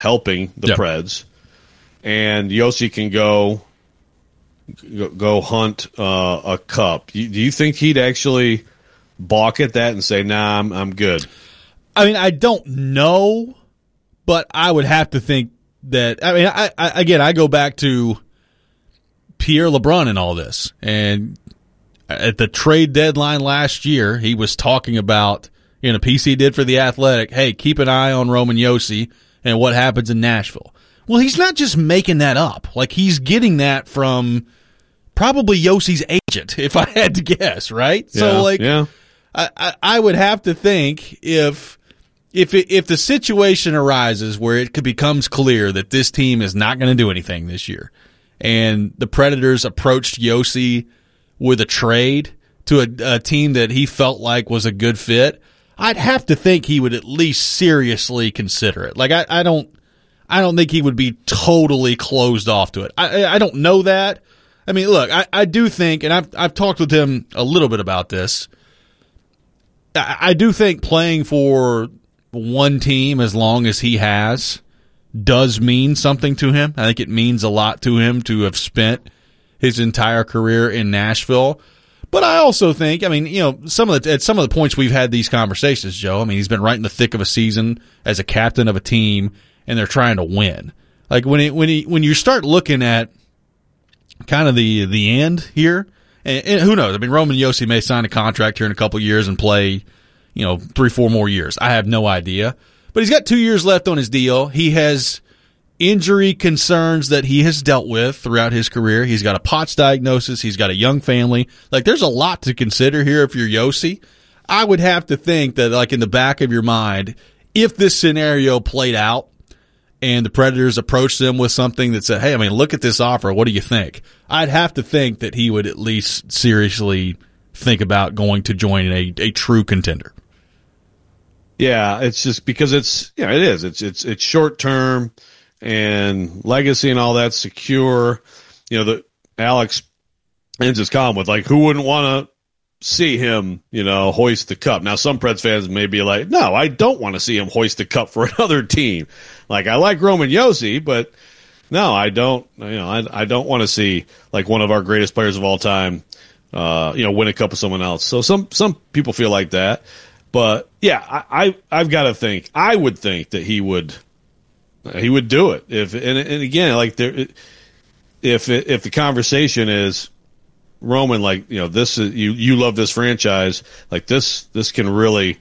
helping the Preds, and Yossi can go hunt a cup. Do you think he'd actually balk at that and say, "Nah, I'm good"? I mean, I don't know, but I would have to think that. I mean, I go back to Pierre LeBrun and all this, and at the trade deadline last year, he was talking about in a piece he did for The Athletic, hey, keep an eye on Roman Josi and what happens in Nashville. Well, he's not just making that up. Like, he's getting that from probably Yossi's agent, if I had to guess, right? Yeah, I would have to think if the situation arises where it becomes clear that this team is not going to do anything this year, and the Predators approached Josi with a trade to a team that he felt like was a good fit, I'd have to think he would at least seriously consider it. Like, I don't think he would be totally closed off to it. I don't know that. I mean, look, I do think, and I've talked with him a little bit about this. I do think playing for one team as long as he has does mean something to him. I think it means a lot to him to have spent his entire career in Nashville. But I also think, I mean, at some of the points we've had these conversations, Joe, I mean, he's been right in the thick of a season as a captain of a team, and they're trying to win. Like, when you start looking at kind of the end here, and who knows? I mean, Roman Josi may sign a contract here in a couple of years and play, 3-4 more years. I have no idea. But he's got 2 years left on his deal. He has injury concerns that he has dealt with throughout his career. He's got a POTS diagnosis. He's got a young family. Like, there's a lot to consider here if you're Josi. I would have to think that, like, in the back of your mind, if this scenario played out and the Predators approached them with something that said, hey, I mean, look at this offer. What do you think? I'd have to think that he would at least seriously think about going to join a true contender. Yeah, it's just because it is. It's short term and legacy and all that secure. The Alex ends his column with, like, who wouldn't want to see him, hoist the cup? Now, some Preds fans may be like, no, I don't want to see him hoist the cup for another team. Like, I like Roman Josi, but no, I don't. I don't want to see, like, one of our greatest players of all time, win a cup with someone else. So some people feel like that. But yeah, I've got to think. I would think that he would do it if and again, like, if the conversation is, Roman, like, this is you love this franchise, like, this can really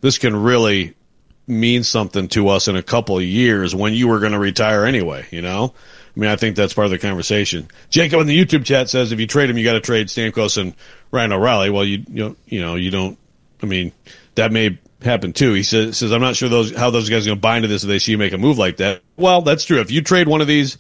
mean something to us in a couple of years when you were going to retire anyway. I mean, I think that's part of the conversation. Jacob in the YouTube chat says if you trade him, you got to trade Stamkos and Ryan O'Reilly. Well, you don't. I mean, that may happen too. He says I'm not sure how those guys are going to buy into this if they see you make a move like that. Well, that's true. If you trade one of these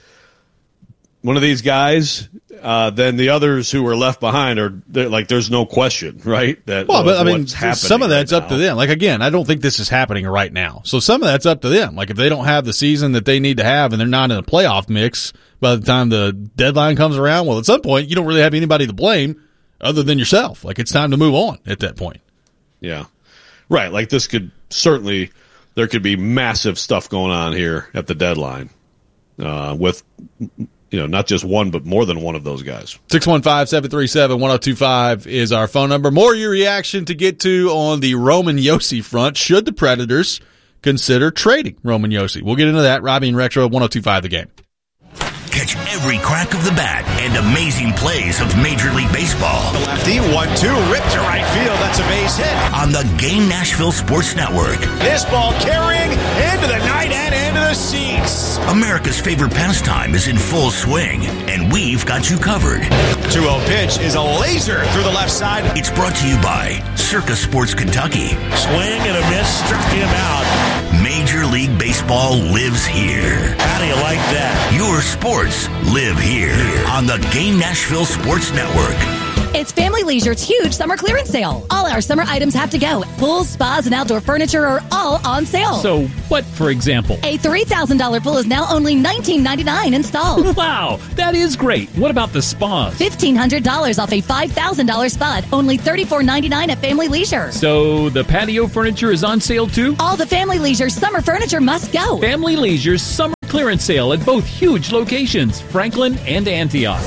guys, then the others who are left behind there's no question, right? But I mean, some of that's up to them. Like, again, I don't think this is happening right now. So some of that's up to them. Like, if they don't have the season that they need to have and they're not in a playoff mix by the time the deadline comes around, well, at some point, you don't really have anybody to blame other than yourself. Like, it's time to move on at that point. Yeah. Right. Like, there could be massive stuff going on here at the deadline with, not just one, but more than one of those guys. 615-737-1025 is our phone number. More of your reaction to get to on the Roman Josi front. Should the Predators consider trading Roman Josi? We'll get into that. Robbie and Retro, 102.5 The Game. Catch every crack of the bat and amazing plays of Major League Baseball. The lefty, 1-2, ripped to right field. That's a base hit. On the Game Nashville Sports Network. This ball carrying into the night and into the seats. America's favorite pastime is in full swing, and we've got you covered. 2-0 pitch is a laser through the left side. It's brought to you by Circa Sports Kentucky. Swing and a miss, struck him out. Major League Baseball lives here. How do you like that? Your sports live here on the Game Nashville Sports Network. It's Family Leisure's huge summer clearance sale. All our summer items have to go. Pools, spas, and outdoor furniture are all on sale. So what, for example? A $3,000 pool is now only $19.99 installed. Wow, that is great. What about the spas? $1,500 off a $5,000 spa, only $34.99 at Family Leisure. So the patio furniture is on sale too? All the Family Leisure summer furniture must go. Family Leisure's summer Clearance sale at both huge locations, Franklin and Antioch.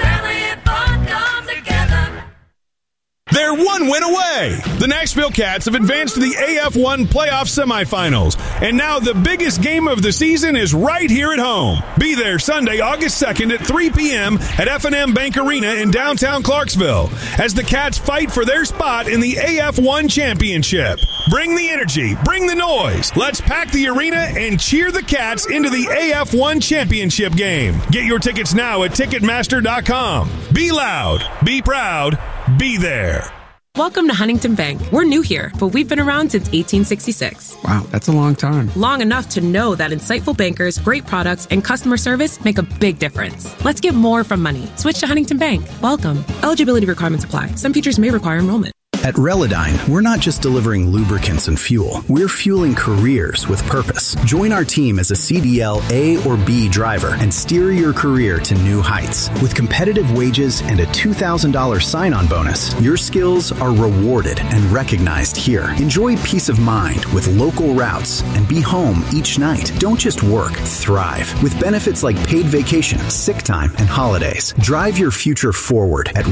They're one win away. The Nashville Cats have advanced to the AF1 playoff semifinals. And now the biggest game of the season is right here at home. Be there Sunday, August 2nd at 3 p.m. at F&M Bank Arena in downtown Clarksville as the Cats fight for their spot in the AF1 championship. Bring the energy, bring the noise. Let's pack the arena and cheer the Cats into the AF1 championship game. Get your tickets now at Ticketmaster.com. Be loud, be proud, be there. Welcome to Huntington Bank. We're new here, but we've been around since 1866. Wow, that's a long time. Long enough to know that insightful bankers, great products, and customer service make a big difference. Let's get more from money. Switch to Huntington Bank. Welcome. Eligibility requirements apply. Some features may require enrollment. At Relodyne, we're not just delivering lubricants and fuel. We're fueling careers with purpose. Join our team as a CDL A or B driver and steer your career to new heights. With competitive wages and a $2,000 sign-on bonus, your skills are rewarded and recognized here. Enjoy peace of mind with local routes and be home each night. Don't just work, thrive. With benefits like paid vacation, sick time, and holidays. Drive your future forward at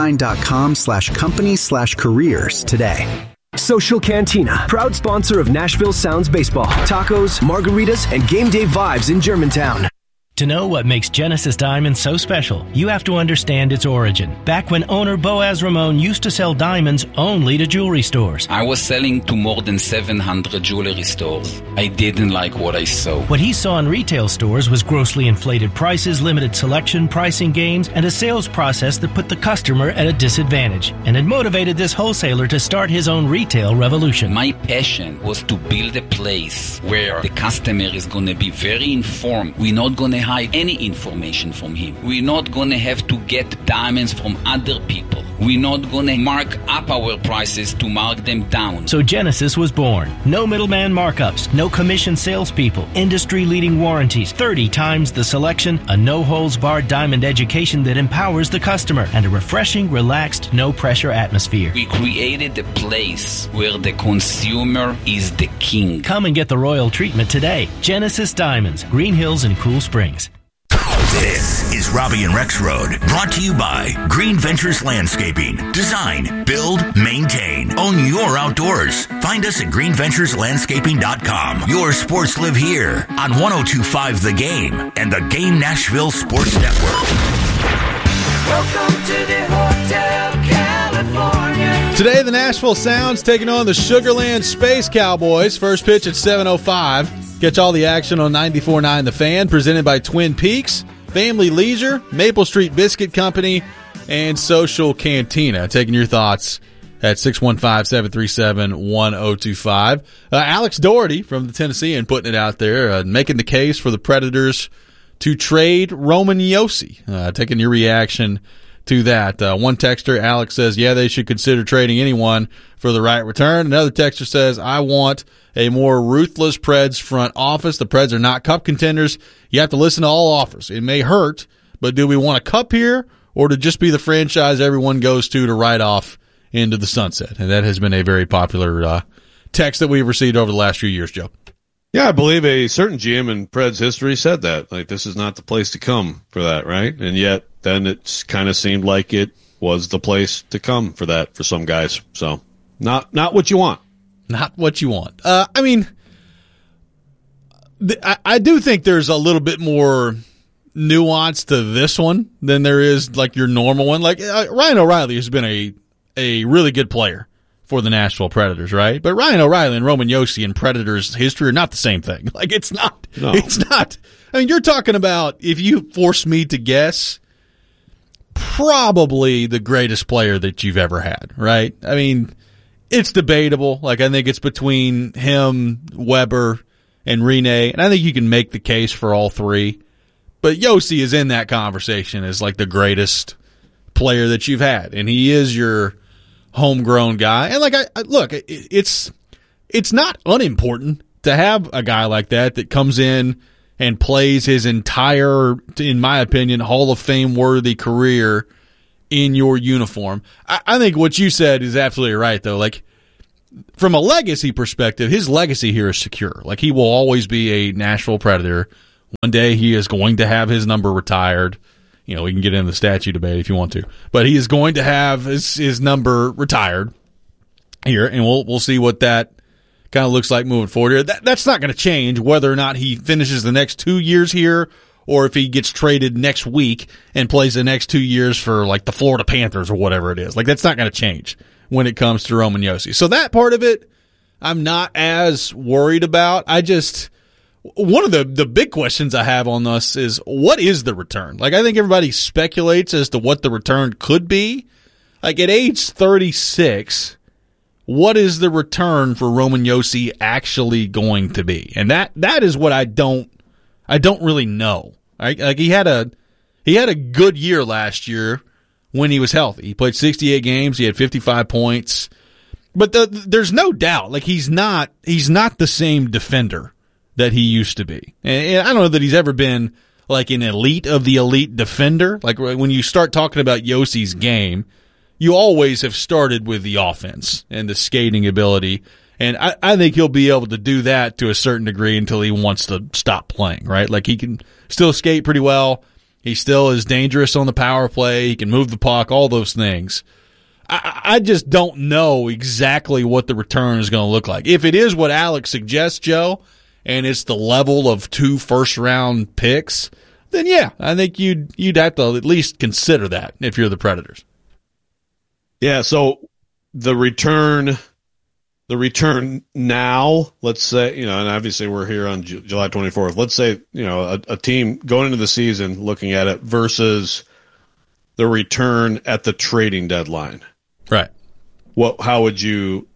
Relodyne.com/company/careers today. Social Cantina, proud sponsor of Nashville Sounds Baseball, tacos, margaritas, and game day vibes in Germantown. To know what makes Genesis Diamonds so special, you have to understand its origin. Back when owner Boaz Ramon used to sell diamonds only to jewelry stores. I was selling to more than 700 jewelry stores. I didn't like what I saw. What he saw in retail stores was grossly inflated prices, limited selection, pricing games, and a sales process that put the customer at a disadvantage. And it motivated this wholesaler to start his own retail revolution. My passion was to build a place where the customer is going to be very informed. We're not going to hide any information from him. We're not going to have to get diamonds from other people. We're not going to mark up our prices to mark them down. So Genesis was born. No middleman markups, no commission salespeople, industry-leading warranties, 30 times the selection, a no-holds-barred diamond education that empowers the customer, and a refreshing, relaxed, no-pressure atmosphere. We created a place where the consumer is the king. Come and get the royal treatment today. Genesis Diamonds, Green Hills and Cool Springs. This is Robbie and Rex Road, brought to you by Green Ventures Landscaping. Design, build, maintain, own your outdoors. Find us at greenventureslandscaping.com. Your sports live here on 102.5 The Game and the Game Nashville Sports Network. Welcome to the Hotel California. Today, the Nashville Sounds taking on the Sugar Land Space Cowboys. First pitch at 7:05. Catch all the action on 94.9 The Fan, presented by Twin Peaks, Family Leisure, Maple Street Biscuit Company, and Social Cantina. Taking your thoughts at 615-737-1025. Alex Doherty from the Tennessean putting it out there, making the case for the Predators to trade Roman Josi. Taking your reaction to that. One texter, Alex, says, yeah, they should consider trading anyone for the right return. Another texter says, I want a more ruthless Preds front office. The Preds are not cup contenders. You have to listen to all offers. It may hurt, but do we want a cup here or to just be the franchise everyone goes to write off into the sunset? And that has been a very popular text that we've received over the last few years, Joe. Yeah, I believe a certain GM in Preds history said that. Like, this is not the place to come for that, right? And yet, then it kind of seemed like it was the place to come for that for some guys. So, not what you want. Not what you want. I mean, I do think there's a little bit more nuance to this one than there is like your normal one. Like Ryan O'Reilly has been a really good player for the Nashville Predators, right? But Ryan O'Reilly and Roman Josi in Predators history are not the same thing. Like, it's not. No. It's not. I mean, you're talking about, if you force me to guess, probably the greatest player that you've ever had, right? I mean, it's debatable. Like, I think it's between him, Weber, and Rene, and I think you can make the case for all three. But Josi is in that conversation as like the greatest player that you've had, and he is your homegrown guy. And like, look, it's not unimportant to have a guy like that comes in and plays his entire, in my opinion, Hall of Fame worthy career in your uniform. I think what you said is absolutely right, though. Like, from a legacy perspective, his legacy here is secure. Like, he will always be a Nashville Predator One day he is going to have his number retired. We can get into the statue debate if you want to, but he is going to have his number retired here, and we'll see what that kind of looks like moving forward here. That's not going to change whether or not he finishes the next 2 years here or if he gets traded next week and plays the next 2 years for like the Florida Panthers or whatever it is. Like, that's not going to change when it comes to Roman Josi. So that part of it, I'm not as worried about. One of the big questions I have on this is, what is the return? Like, I think everybody speculates as to what the return could be. Like, at age 36, what is the return for Roman Josi actually going to be? And that is what I don't really know. Right? Like, he had a good year last year when he was healthy. He played 68 games. He had 55 points. But there's no doubt, like, he's not the same defender that he used to be. And I don't know that he's ever been like an elite of the elite defender. Like, when you start talking about Josi's game, you always have started with the offense and the skating ability. And I think he'll be able to do that to a certain degree until he wants to stop playing, right? Like, he can still skate pretty well. He still is dangerous on the power play. He can move the puck, all those things. I just don't know exactly what the return is going to look like. If it is what Alex suggests, Joe, and it's the level of 2 first-round picks, then yeah, I think you'd have to at least consider that if you're the Predators. Yeah, so the return now, let's say, and obviously we're here on July 24th. Let's say, a team going into the season looking at it versus the return at the trading deadline. Right. How would you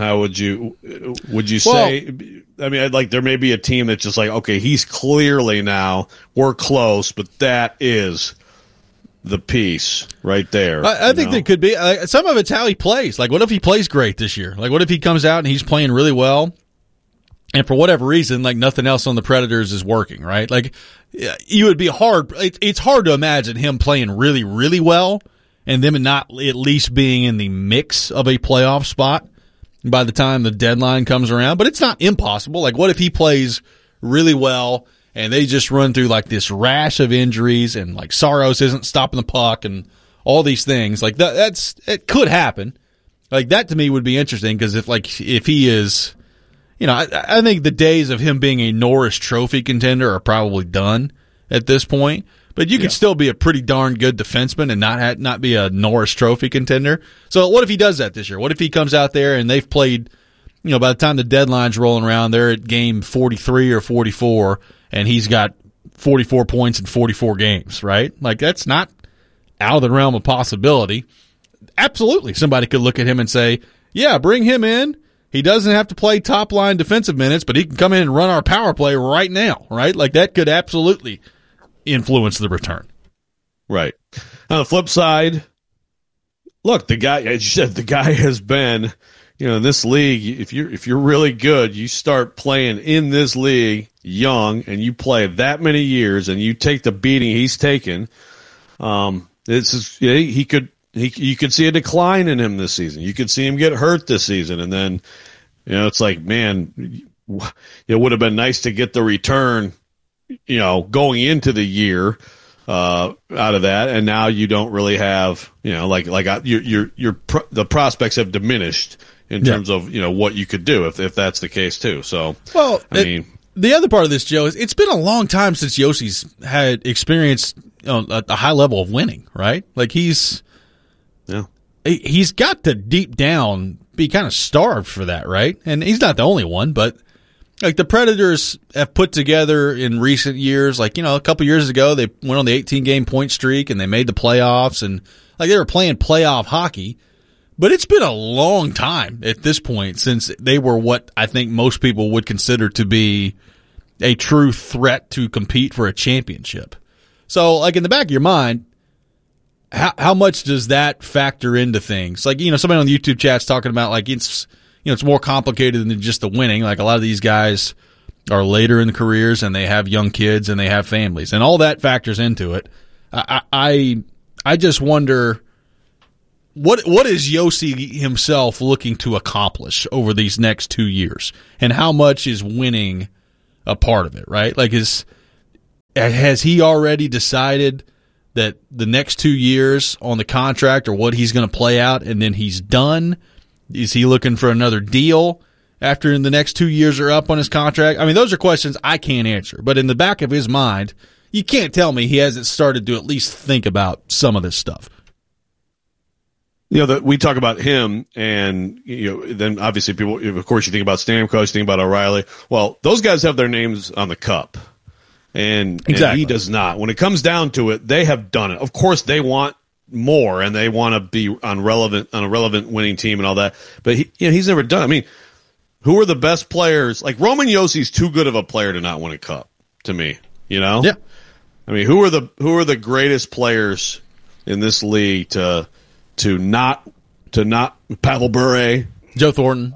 say? I mean, like, there may be a team that's just like, okay, he's clearly now, we're close, but that is the piece right there. I think there could be. Some of it's how he plays. Like, what if he plays great this year? Like, what if he comes out and he's playing really well, and for whatever reason, like, nothing else on the Predators is working, right? Like, you would be it's hard to imagine him playing really, really well and them not at least being in the mix of a playoff spot by the time the deadline comes around. But it's not impossible. Like, what if he plays really well and they just run through like this rash of injuries and like Saros isn't stopping the puck and all these things? Like, it could happen. Like, that to me would be interesting, because if he is, I think the days of him being a Norris Trophy contender are probably done at this point. But you could still be a pretty darn good defenseman and not be a Norris Trophy contender. So what if he does that this year? What if he comes out there and they've played, by the time the deadline's rolling around, they're at game 43 or 44, and he's got 44 points in 44 games, right? Like, that's not out of the realm of possibility. Absolutely, somebody could look at him and say, yeah, bring him in. He doesn't have to play top-line defensive minutes, but he can come in and run our power play right now, right? Like, that could absolutely influence the return. Right. On the flip side, look, the guy, as you said, the guy has been, in this league, if you're really good, you start playing in this league young and you play that many years and you take the beating he's taken, you could see a decline in him this season. You could see him get hurt this season. And then, it's like, man, it would have been nice to get the return, going into the year out of that. And now you don't really have, the prospects have diminished in terms of, what you could do if that's the case too. So, the other part of this, Joe, is it's been a long time since Josi's had experienced a high level of winning, right? Like, he's got to deep down be kind of starved for that, right? And he's not the only one, but like, the Predators have put together in recent years, like, a couple years ago, they went on the 18-game point streak and they made the playoffs, and like, they were playing playoff hockey. But it's been a long time at this point since they were what I think most people would consider to be a true threat to compete for a championship. So, like, in the back of your mind, how much does that factor into things? Like, somebody on the YouTube chat's talking about, like, it's more complicated than just the winning. Like, a lot of these guys are later in the careers and they have young kids and they have families, and all that factors into it. I just wonder, what is Josi himself looking to accomplish over these next 2 years, and how much is winning a part of it, right? Like, has he already decided that the next 2 years on the contract are what he's going to play out and then he's done? Is he looking for another deal after the next 2 years are up on his contract? I mean, those are questions I can't answer. But in the back of his mind, you can't tell me he hasn't started to at least think about some of this stuff. We talk about him, and then obviously people. Of course, you think about Stamkos, you think about O'Reilly. Well, those guys have their names on the cup, and he does not. When it comes down to it, they have done it. Of course, they want more, and they want to be on a relevant winning team and all that. But he's never done. I mean, who are the best players? Like Roman Yossi's too good of a player to not win a cup. To me, Yeah. I mean, who are the greatest players in this league to not Pavel Bure, Joe Thornton,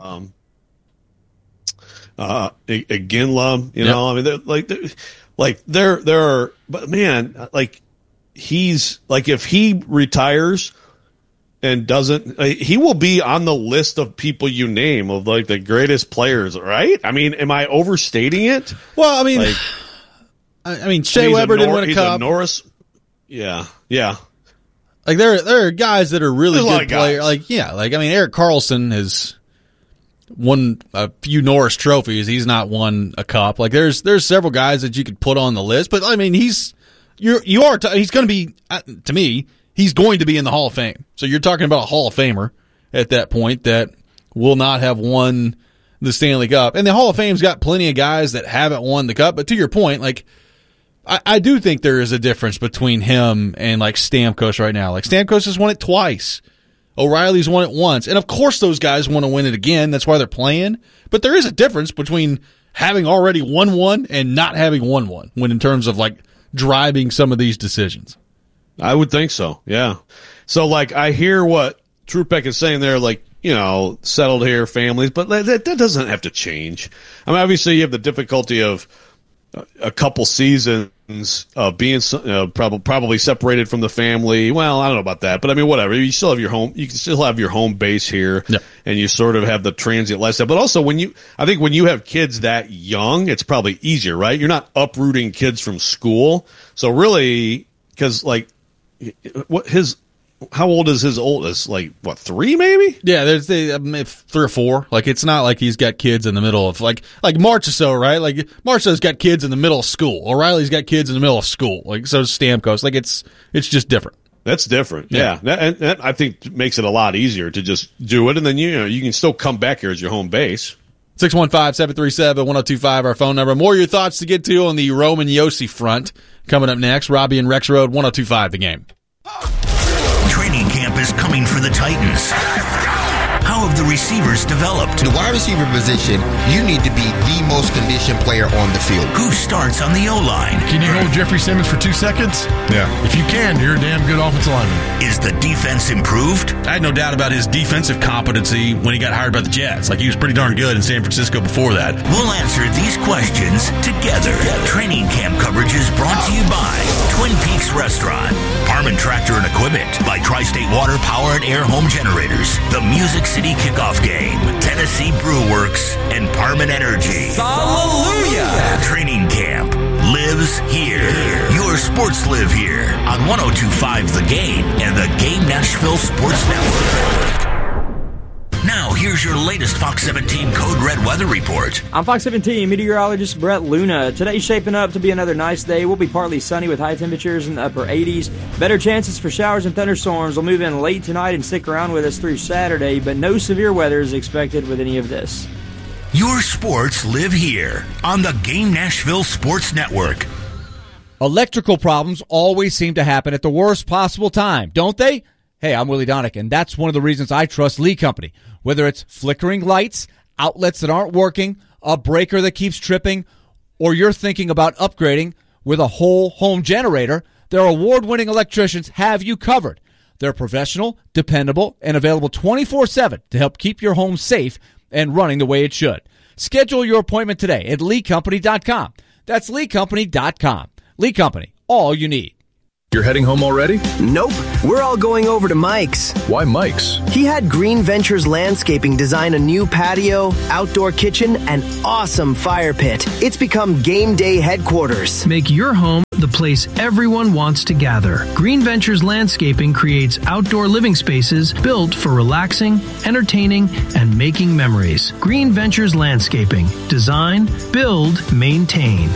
Iginla, I mean, there are, but man, like he's like if he retires and doesn't, he will be on the list of people you name of like the greatest players, right? I mean, am I overstating it? Well, I mean, Shea Weber didn't win a cup. Norris, yeah. Like there are guys that are really good players. Guys. Erik Karlsson has won a few Norris trophies. He's not won a cup. Like there's several guys that you could put on the list. But I mean, he's going to be, to me, he's going to be in the Hall of Fame. So you're talking about a Hall of Famer at that point that will not have won the Stanley Cup. And the Hall of Fame's got plenty of guys that haven't won the cup. But to your point, like, I do think there is a difference between him and like Stamkos right now. Like Stamkos has won it twice. O'Reilly's won it once. And of course those guys want to win it again. That's why they're playing. But there is a difference between having already won one and not having won one when in terms of like driving some of these decisions. I would think so. Yeah. So like I hear what Trupeck is saying there, like, settled here families, but that doesn't have to change. I mean, obviously you have the difficulty of a couple seasons of being probably separated from the family. Well, I don't know about that, but I mean, whatever. You still have your home. You can still have your home base here, and you sort of have the transient lifestyle. But also, I think when you have kids that young, it's probably easier, right? You're not uprooting kids from school, so really, because like, how old is his oldest? Like, what, 3 maybe? Yeah, there's 3 or 4. Like, it's not like he's got kids in the middle of, like Marchessault, right? Like, Marchessault's got kids in the middle of school. O'Reilly's got kids in the middle of school. Like, so Stamkos. Like, it's just different. That's different. Yeah. That I think makes it a lot easier to just do it, and then, you can still come back here as your home base. 615-737-1025, our phone number. More of your thoughts to get to on the Roman Josi front. Coming up next, Robbie and Rex Road, 1025 The Game. Training camp is coming for the Titans. How have the receivers developed? The wide receiver position, you need to be the most conditioned player on the field. Who starts on the O-line? Can you hold Jeffrey Simmons for 2 seconds? Yeah. If you can, you're a damn good offensive lineman. Is the defense improved? I had no doubt about his defensive competency when he got hired by the Jets. Like, he was pretty darn good in San Francisco before that. We'll answer these questions together. Training camp coverage is brought to you by Twin Peaks Restaurant, Parman Tractor and Equipment, by Tri-State Water Power and Air Home Generators, the Music City Kickoff Game, Tennessee Brew Works, and Parman Energy. Hallelujah! Training camp lives here. Your sports live here on 102.5 The Game and the Game Nashville Sports Network. Now, here's your latest Fox 17 Code Red weather report. I'm Fox 17 meteorologist Brett Luna. Today's shaping up to be another nice day. We'll be partly sunny with high temperatures in the upper 80s. Better chances for showers and thunderstorms will move in late tonight and stick around with us through Saturday, but no severe weather is expected with any of this. Your sports live here on the Game Nashville Sports Network. Electrical problems always seem to happen at the worst possible time, don't they? Hey, I'm Willie Donick, and that's one of the reasons I trust Lee Company. Whether it's flickering lights, outlets that aren't working, a breaker that keeps tripping, or you're thinking about upgrading with a whole home generator, their award-winning electricians have you covered. They're professional, dependable, and available 24/7 to help keep your home safe and running the way it should. Schedule your appointment today at LeeCompany.com. That's LeeCompany.com. Lee Company, all you need. You're heading home already? Nope. We're all going over to Mike's. Why Mike's? He had Green Ventures Landscaping design a new patio, outdoor kitchen, and awesome fire pit. It's become game day headquarters. Make your home the place everyone wants to gather. Green Ventures Landscaping creates outdoor living spaces built for relaxing, entertaining, and making memories. Green Ventures Landscaping. Design, build, maintain.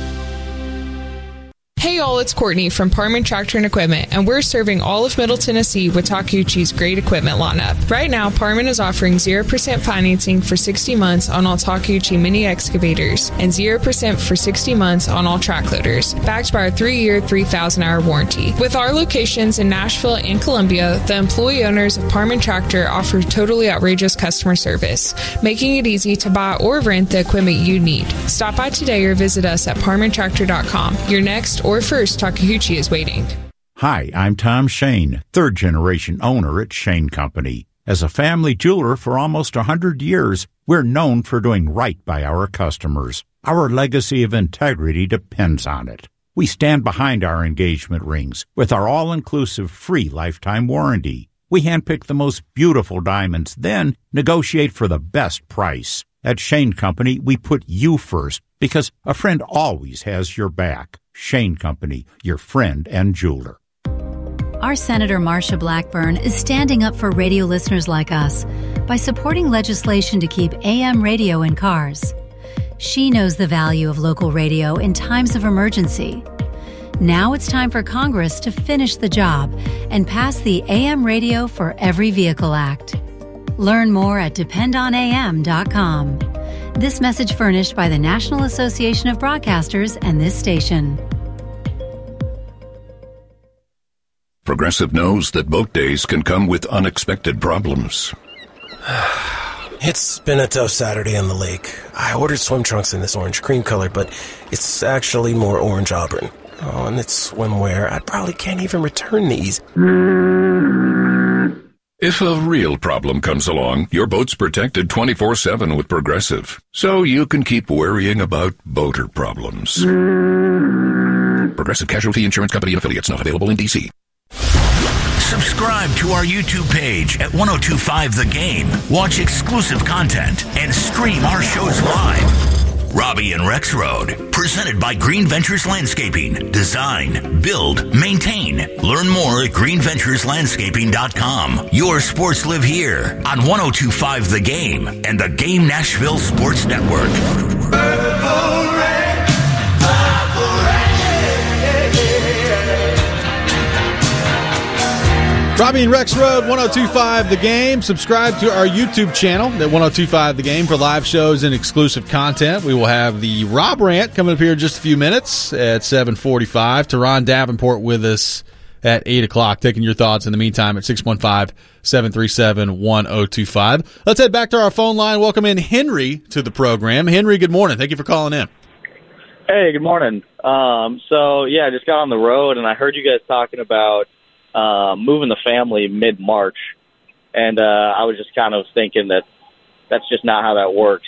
Hey y'all, it's Courtney from Parman Tractor and Equipment, and we're serving all of Middle Tennessee with Takeuchi's great equipment lineup. Right now, Parman is offering 0% financing for 60 months on all Takeuchi mini excavators and 0% for 60 months on all track loaders, backed by our 3-year, 3,000-hour warranty. With our locations in Nashville and Columbia, the employee owners of Parman Tractor offer totally outrageous customer service, making it easy to buy or rent the equipment you need. Stop by today or visit us at parmantractor.com. Your next or first Takeuchi is waiting. Hi, I'm Tom Shane, third-generation owner at Shane Company. As a family jeweler for almost 100 years, we're known for doing right by our customers. Our legacy of integrity depends on it. We stand behind our engagement rings with our all-inclusive free lifetime warranty. We handpick the most beautiful diamonds, then negotiate for the best price. At Shane Company, we put you first because a friend always has your back. Shane Company, your friend and jeweler. Our Senator Marsha Blackburn is standing up for radio listeners like us by supporting legislation to keep AM radio in cars. She knows the value of local radio in times of emergency. Now it's time for Congress to finish the job and pass the AM Radio for Every Vehicle Act. Learn more at dependonam.com. This message furnished by the National Association of Broadcasters and this station. Progressive knows that boat days can come with unexpected problems. It's been a tough Saturday on the lake. I ordered swim trunks in this orange cream color, but it's actually more orange auburn. Oh, and it's swimwear. I probably can't even return these. If a real problem comes along, your boat's protected 24/7 with Progressive, so you can keep worrying about boater problems. Progressive Casualty Insurance Company and Affiliates, not available in D.C. Subscribe to our YouTube page at 1025 The Game. Watch exclusive content and stream our shows live. Robbie and Rex Road, presented by Green Ventures Landscaping. Design, build, maintain. Learn more at greenventureslandscaping.com. Your sports live here on 1025 The Game and the Game Nashville Sports Network. Robbie and Rex Road, 1025 The Game. Subscribe to our YouTube channel at 1025 The Game for live shows and exclusive content. We will have the Rob Rant coming up here in just a few minutes at 7:45. Teron Davenport with us at 8 o'clock, taking your thoughts in the meantime at 615-737-1025. Let's head back to our phone line. Welcome in Henry to the program. Henry, good morning. Thank you for calling in. Hey, good morning. I just got on the road, and I heard you guys talking about moving the family mid-March, and I was just kind of thinking that that's just not how that works.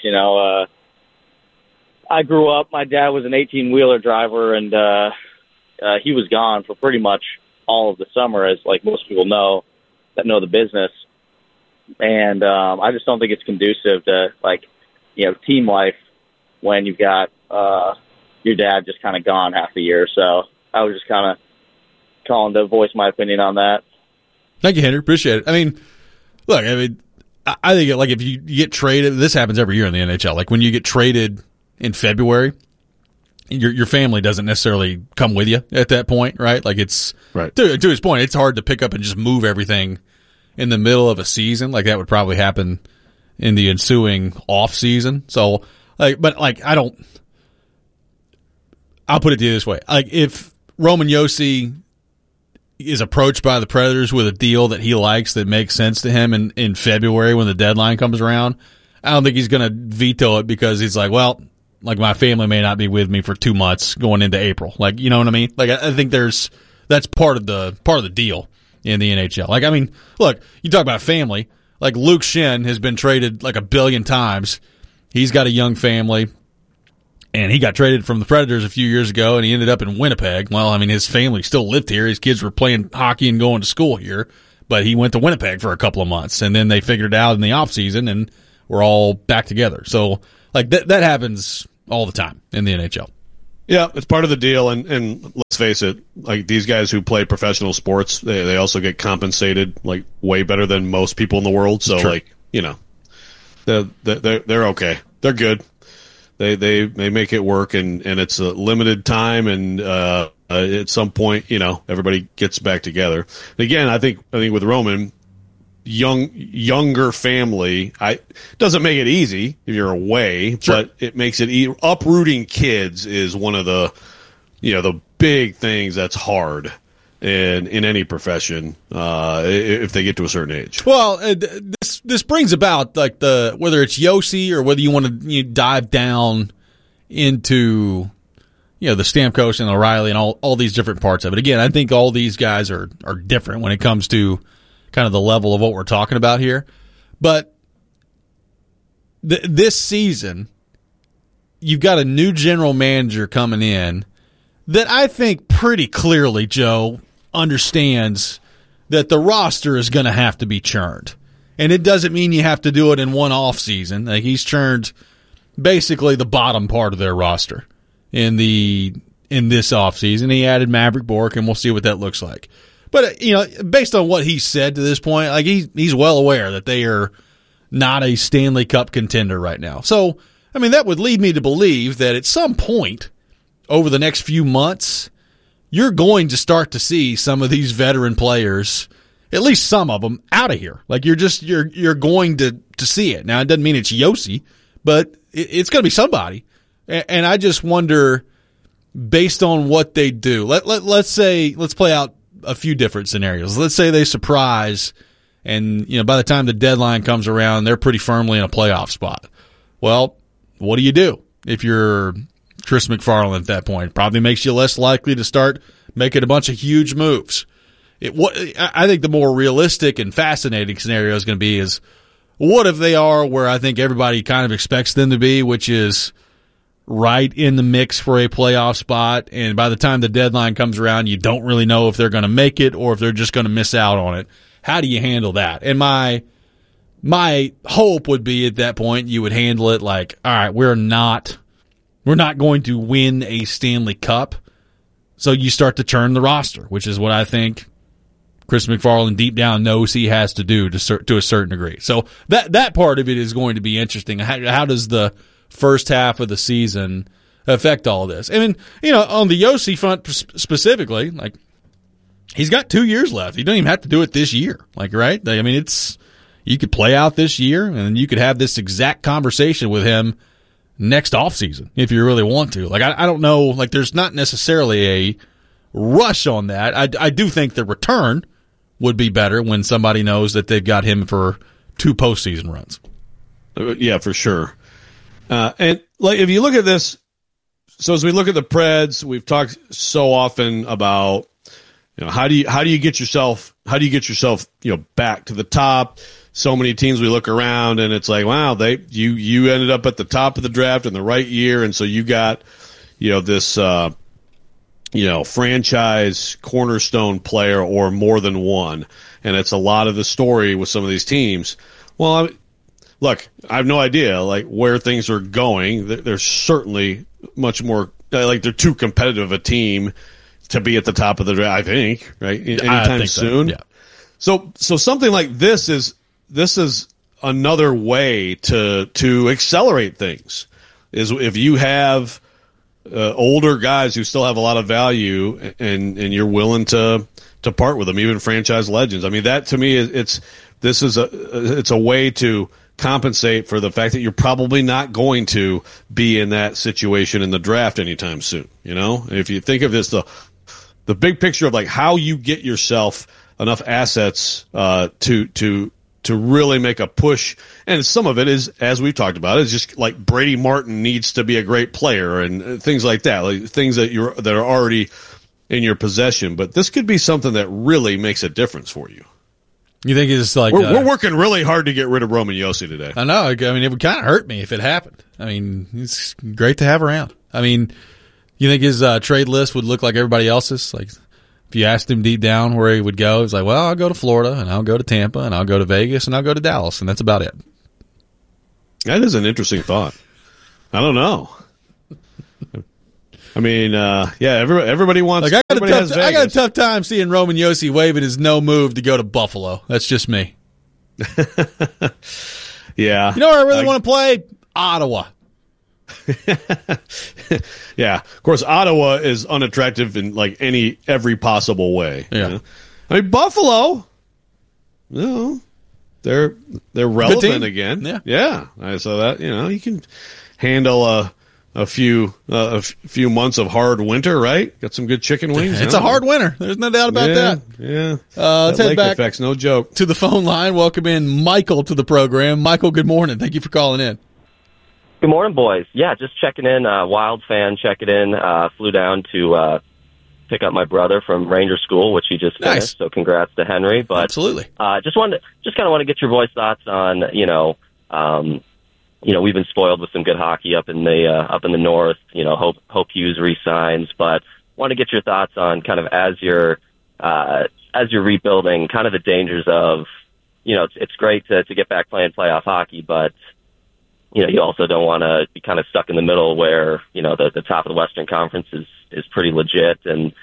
I grew up, my dad was an 18-wheeler driver, and he was gone for pretty much all of the summer, as like most people know that know the business. And I just don't think it's conducive to, team life when you've got your dad just kind of gone half the year. So I was just kind of calling to voice my opinion on that. Thank you, Henry. Appreciate it. I think if you get traded, this happens every year in the NHL. Like when you get traded in February, your family doesn't necessarily come with you at that point, right? Like it's right. To his point, it's hard to pick up and just move everything in the middle of a season. Like that would probably happen in the ensuing off season. So, I'll put it to you this way: if Roman Josi is approached by the Predators with a deal that he likes that makes sense to him in February when the deadline comes around, I don't think he's going to veto it because he's like, well, my family may not be with me for 2 months going into April. You know what I mean? I think that's part of the deal in the NHL. Look, you talk about family. Luke Schenn has been traded a billion times. He's got a young family. And he got traded from the Predators a few years ago, and he ended up in Winnipeg. Well, his family still lived here. His kids were playing hockey and going to school here, but he went to Winnipeg for a couple of months, and then they figured it out in the offseason, and we're all back together. So, that happens all the time in the NHL. Yeah, it's part of the deal, and face it, like these guys who play professional sports, they also get compensated like way better than most people in the world. So like, you know, they're okay. They're good. They make it work, and it's a limited time, and at some point, you know, everybody gets back together. And again, I think with Roman, younger family, doesn't make it easy if you're away, but it makes it uprooting kids is one of the, you know, the big things that's hard in any profession if they get to a certain age. Well, this brings about like whether it's Yossi or whether you want to dive down into, you know, the Stamkos and O'Reilly and all these different parts of it. Again, I think all these guys are different when it comes to kind of the level of what we're talking about here. But this season, you've got a new general manager coming in that I think pretty clearly, Joe, understands that the roster is going to have to be churned. And it doesn't mean you have to do it in one off season. Like, he's churned basically the bottom part of their roster in this offseason. He added Maverick Bourque, and we'll see what that looks like. But, you know, based on what he said to this point, like he's well aware that they are not a Stanley Cup contender right now. So, I mean, that would lead me to believe that at some point over the next few months, you're going to start to see some of these veteran players, at least some of them, out of here. Like, you're going to see it. Now, it doesn't mean it's Yossi, but it's going to be somebody. And I just wonder, based on what they do, let's play out a few different scenarios. Let's say they surprise, and you know, by the time the deadline comes around, they're pretty firmly in a playoff spot. Well, what do you do if you're Chris McFarland at that point? It probably makes you less likely to start making a bunch of huge moves. I think the more realistic and fascinating scenario is going to be is, what if they are where I think everybody kind of expects them to be, which is right in the mix for a playoff spot, and by the time the deadline comes around, you don't really know if they're going to make it or if they're just going to miss out on it. How do you handle that? And my hope would be at that point you would handle it like, all right, we're not going to win a Stanley Cup, so you start to churn the roster, which is what I think Chris McFarland deep down knows he has to do to a certain degree. So that part of it is going to be interesting. How does the first half of the season affect all of this? I mean, you know, on the Yossi front specifically, like, he's got 2 years left. He don't even have to do it this year. Like, right? I mean, you could play out this year, and you could have this exact conversation with him next offseason if you really want to. Like, I don't know. Like, there's not necessarily a rush on that. I do think the return would be better when somebody knows that they've got him for 2 postseason runs. Yeah, for sure. And like, if you look at this, so as we look at the Preds, we've talked so often about, you know, how do you get yourself, you know, back to the top. So many teams we look around and it's like, wow, you ended up at the top of the draft in the right year, and so you got, you know, this you know, franchise cornerstone player or more than one, and it's a lot of the story with some of these teams. Well, look, I have no idea like where things are going. They're certainly much more like they're too competitive a team to be at the top of the draft, I think, right? Anytime soon. So, yeah. So something like this is another way to accelerate things. Is if you have older guys who still have a lot of value and you're willing to part with them, even franchise legends. I mean, that to me it's a way to compensate for the fact that you're probably not going to be in that situation in the draft anytime soon. You know, if you think of this, the big picture of like how you get yourself enough assets to really make a push, and some of it is, as we've talked about, is just like Brady Martin needs to be a great player and things like that, like things that are already in your possession. But this could be something that really makes a difference for you. You think it's like we're working really hard to get rid of Roman Yossi today? I know. I mean, it would kind of hurt me if it happened. I mean, it's great to have around. I mean, you think his trade list would look like everybody else's? Like, if you asked him deep down where he would go, he's like, well, I'll go to Florida, and I'll go to Tampa, and I'll go to Vegas, and I'll go to Dallas, and that's about it. That is an interesting thought. I don't know. I mean, everybody wants. Like I got a tough time seeing Roman Josi waving his no move to go to Buffalo. That's just me. Yeah. You know where I really want to play? Ottawa. Yeah. Of course, Ottawa is unattractive in like every possible way. Yeah. You know? I mean, Buffalo. No, they're relevant again. Yeah. Yeah. So that you can handle a few months of hard winter, right? Got some good chicken wings. It's a hard winter. There's no doubt about that. Yeah. Let's head back effect's no joke. to the phone line. Welcome in Michael to the program. Michael, good morning. Thank you for calling in. Good morning, boys. Yeah, just checking in. Wild fan checking in. Flew down to pick up my brother from Ranger School, which he just finished. Nice. So congrats to Henry. But absolutely. Just kind of want to get your voice thoughts on we've been spoiled with some good hockey up in the north. Hope Hughes resigns, but want to get your thoughts on kind of as you're rebuilding, kind of the dangers of it's great to get back playing playoff hockey, but you also don't want to be kind of stuck in the middle where the top of the Western Conference is pretty legit, and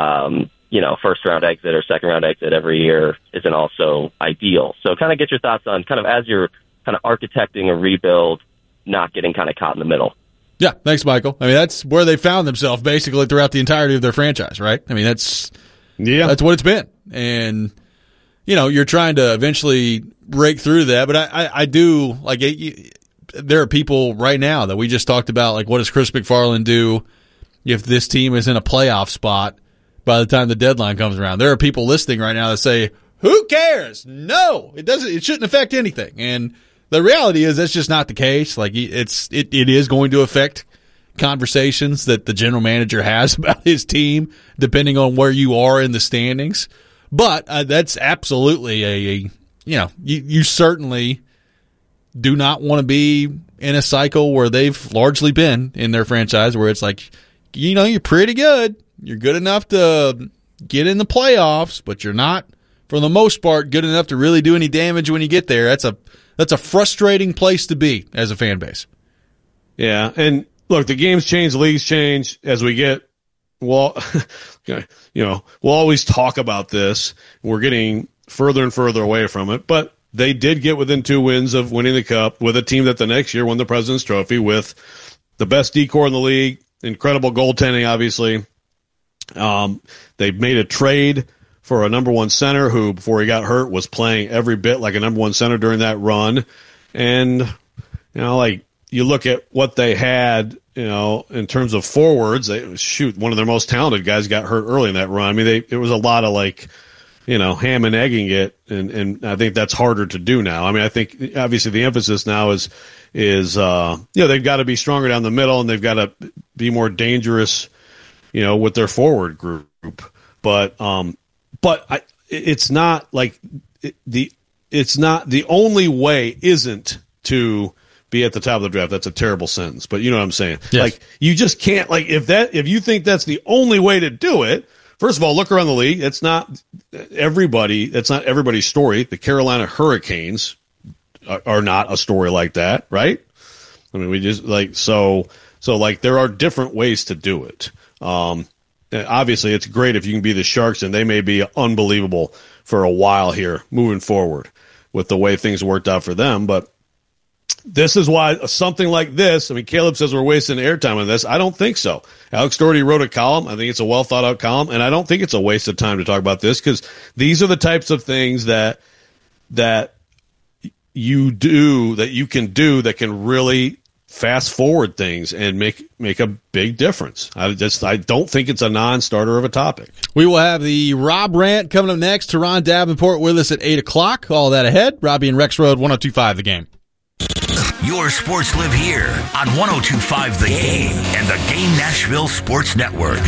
first round exit or second round exit every year isn't also ideal. So kind of get your thoughts on kind of as you're kind of architecting a rebuild, not getting kind of caught in the middle. Yeah, thanks, Michael. I mean, that's where they found themselves basically throughout the entirety of their franchise, right? I mean, that's what it's been. And, you're trying to eventually break through that. But I do, like, there are people right now that we just talked about, like, what does Chris McFarland do if this team is in a playoff spot by the time the deadline comes around? There are people listening right now that say, who cares? No, it doesn't. It shouldn't affect anything. And the reality is that's just not the case. Like it is going to affect conversations that the general manager has about his team, depending on where you are in the standings. But that's absolutely you certainly do not want to be in a cycle where they've largely been in their franchise, where it's like, you're pretty good. You're good enough to get in the playoffs, but you're not, for the most part, good enough to really do any damage when you get there. That's a frustrating place to be as a fan base. Yeah, and look, the games change, the leagues change as we get. Well, we'll always talk about this. We're getting further and further away from it, but they did get within 2 wins of winning the Cup with a team that the next year won the President's Trophy with the best decor in the league, incredible goaltending, obviously. They made a trade for a number one center who, before he got hurt, was playing every bit like a number one center during that run. And, you look at what they had, in terms of forwards, one of their most talented guys got hurt early in that run. I mean, it was a lot of ham and egging it, and I think that's harder to do now. I mean, I think obviously the emphasis now is they've got to be stronger down the middle, and they've got to be more dangerous, with their forward group. But it's not like it's not the only way isn't to be at the top of the draft. That's a terrible sentence, but you know what I'm saying? Yes. Like, you just can't, if you think that's the only way to do it, first of all, look around the league. That's not everybody's story. The Carolina Hurricanes are not a story like that, right? I mean, we just there are different ways to do it. Obviously, it's great if you can be the Sharks, and they may be unbelievable for a while here moving forward with the way things worked out for them. But this is why something like this, I mean, Caleb says we're wasting airtime on this. I don't think so. Alex Doherty wrote a column. I think it's a well-thought-out column, and I don't think it's a waste of time to talk about this, because these are the types of things that you can do that can really fast forward things and make a big difference. I don't think it's a non-starter of a topic. We will have the Rob Rant coming up next. Teron Davenport with us at 8 o'clock. All that ahead. Robbie and Rex Road, 102.5 The Game. Your sports live here on 102.5 The Game and the Game Nashville Sports Network.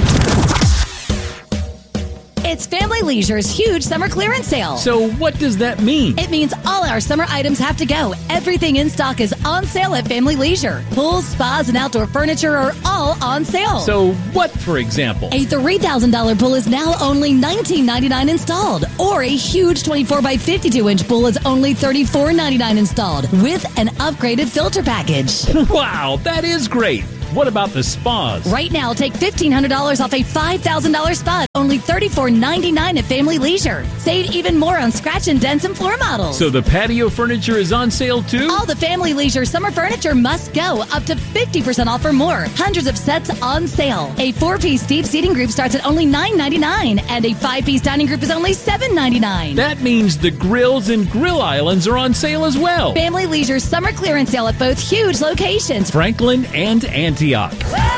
It's Family Leisure's huge summer clearance sale. So what does that mean? It means all our summer items have to go. Everything in stock is on sale at Family Leisure. Pools, spas, and outdoor furniture are all on sale. So what, for example? A $3,000 pool is now only $19.99 installed. Or a huge 24 by 52-inch pool is only $34.99 installed with an upgraded filter package. Wow, that is great. What about the spas? Right now, take $1,500 off a $5,000 spa. Only $34.99 at Family Leisure. Save even more on scratch and dents and floor models. So the patio furniture is on sale too? All the Family Leisure summer furniture must go. Up to 50% off or more. Hundreds of sets on sale. A 4-piece deep seating group starts at only $9.99, and a 5-piece dining group is only $7.99. That means the grills and grill islands are on sale as well. Family Leisure summer clearance sale at both huge locations, Franklin and Antioch.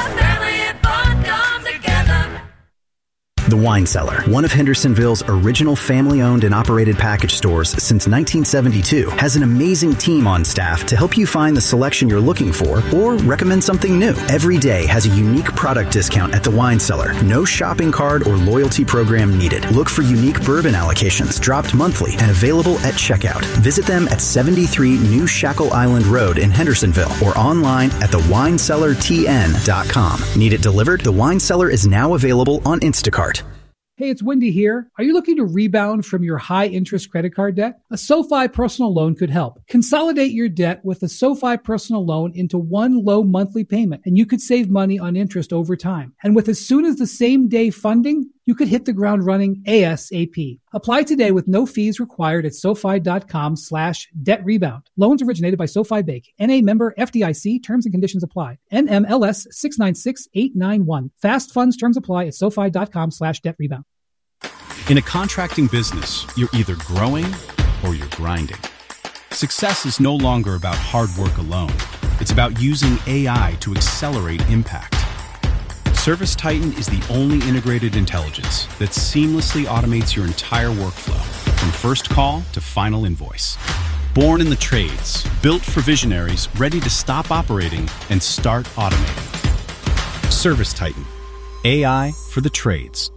The Wine Cellar, one of Hendersonville's original family-owned and operated package stores since 1972, has an amazing team on staff to help you find the selection you're looking for or recommend something new. Every day has a unique product discount at the Wine Cellar. No shopping card or loyalty program needed. Look for unique bourbon allocations dropped monthly and available at checkout. Visit them at 73 New Shackle Island Road in Hendersonville or online at thewinecellartn.com. Need it delivered? The Wine Cellar is now available on Instacart. Hey, it's Wendy here. Are you looking to rebound from your high-interest credit card debt? A SoFi personal loan could help. Consolidate your debt with a SoFi personal loan into one low monthly payment, and you could save money on interest over time. And with as soon as the same day funding, you could hit the ground running ASAP. Apply today with no fees required at SoFi.com/debt rebound. Loans originated by SoFi Bank. NA member FDIC. Terms and conditions apply. NMLS 696891. Fast funds terms apply at SoFi.com/debt rebound. In a contracting business, you're either growing or you're grinding. Success is no longer about hard work alone. It's about using AI to accelerate impact. ServiceTitan is the only integrated intelligence that seamlessly automates your entire workflow, from first call to final invoice. Born in the trades, built for visionaries ready to stop operating and start automating. ServiceTitan, AI for the trades.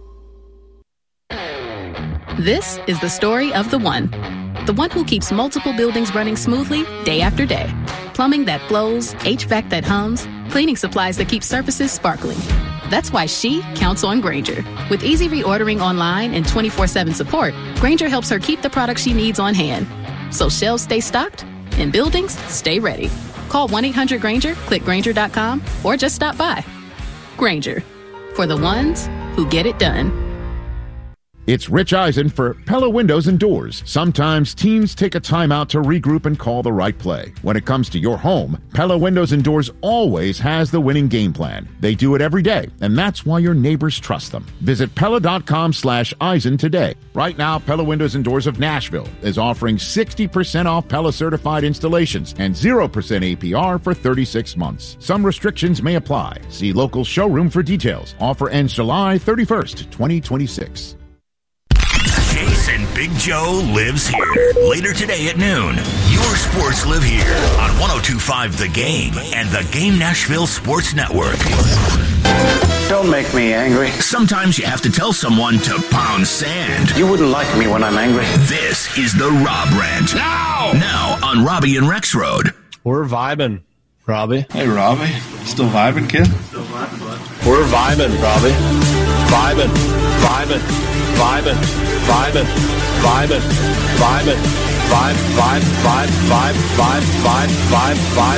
This is the story of the one who keeps multiple buildings running smoothly day after day. Plumbing that flows, HVAC that hums, cleaning supplies that keep surfaces sparkling. That's why she counts on Grainger. With easy reordering online and 24/7 support, Grainger helps her keep the products she needs on hand. So shelves stay stocked and buildings stay ready. Call 1-800-GRAINGER, click Grainger.com, or just stop by. Grainger, for the ones who get it done. It's Rich Eisen for Pella Windows and Doors. Sometimes teams take a timeout to regroup and call the right play. When it comes to your home, Pella Windows and Doors always has the winning game plan. They do it every day, and that's why your neighbors trust them. Visit Pella.com/Eisen today. Right now, Pella Windows and Doors of Nashville is offering 60% off Pella certified installations and 0% APR for 36 months. Some restrictions may apply. See local showroom for details. Offer ends July 31st, 2026. Jason Big Joe lives here. Later today at noon, your sports live here on 102.5 The Game and the Game Nashville Sports Network. Don't make me angry. Sometimes you have to tell someone to pound sand. You wouldn't like me when I'm angry. This is the Rob Rant. Now on Robbie and Rex Road. We're vibing, Robbie. Hey, Robbie. Still vibing, kid? We're vibing, Robbie. Vibing, vibing, vibing, vibing, vibing, vibing, vibe, vibe, vibe, vibe, vibe, vibe, vibe,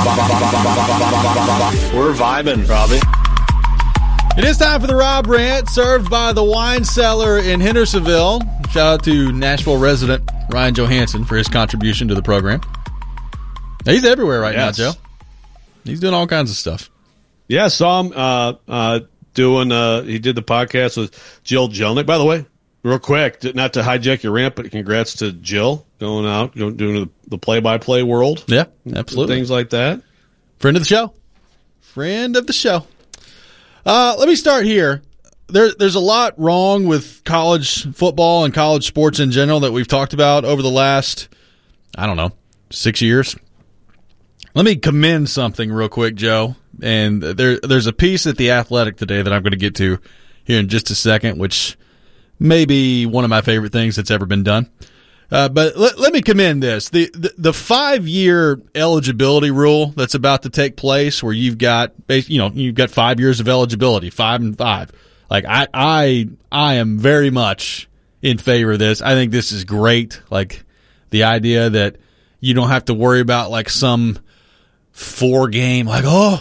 vibe. We're vibing, Robbie. It is time for the Rob Rant, served by the Wine Cellar in Hendersonville. Shout out to Nashville resident Ryan Johansson for his contribution to the program. He's everywhere right now, Joe. He's doing all kinds of stuff. Yeah, saw him doing. He did the podcast with Jill Jelnick. By the way, real quick, not to hijack your rant, but congrats to Jill going out, doing the play-by-play world. Yeah, absolutely. Things like that. Friend of the show. Friend of the show. Let me start here. There's a lot wrong with college football and college sports in general that we've talked about over the last, 6 years. Let me commend something real quick, Joe. And there's a piece at The Athletic today that I'm going to get to here in just a second, which may be one of my favorite things that's ever been done. But let me commend this. The 5-year eligibility rule that's about to take place, where you've got 5 years of eligibility, 5 and 5. Like I am very much in favor of this. I think this is great. Like the idea that you don't have to worry about like some 4-game,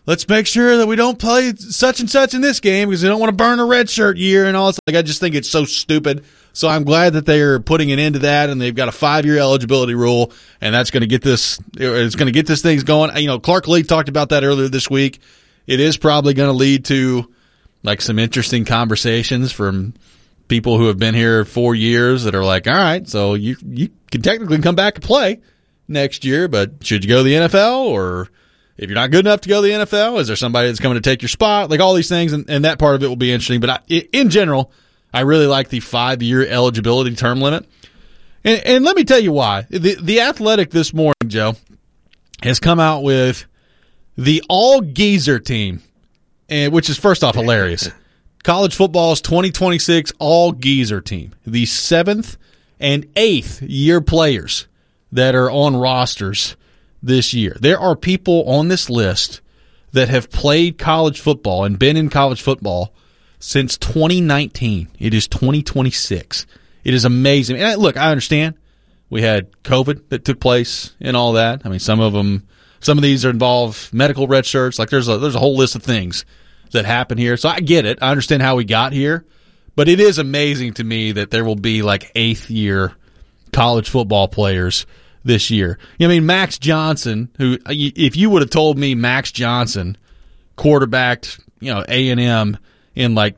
let's make sure that we don't play such and such in this game because we don't want to burn a red shirt year and all this. Like, I just think it's so stupid. So I'm glad that they're putting an end to that, and they've got a 5-year eligibility rule, and that's going to get this. It's going to get this thing going. You know, Clark Lee talked about that earlier this week. It is probably going to lead to like some interesting conversations from people who have been here 4 years that are like, all right, so you can technically come back and play next year, but should you go to the NFL? Or if you're not good enough to go to the NFL, is there somebody that's coming to take your spot? Like all these things, and that part of it will be interesting. But in general, I really like the 5-year eligibility term limit. And let me tell you why. The Athletic this morning, Joe, has come out with the all-geezer team, which is first off hilarious. College football's 2026 all-geezer team, the 7th and 8th year players that are on rosters this year. There are people on this list that have played college football and been in college football since 2019. It is 2026. It is amazing. And look, I understand we had COVID that took place and all that. I mean, some of these involve medical red shirts. Like there's a whole list of things that happen here. So I get it. I understand how we got here. But it is amazing to me that there will be like 8th year college football players this year. I mean, Max Johnson, who, if you would have told me Max Johnson quarterbacked, A&M in like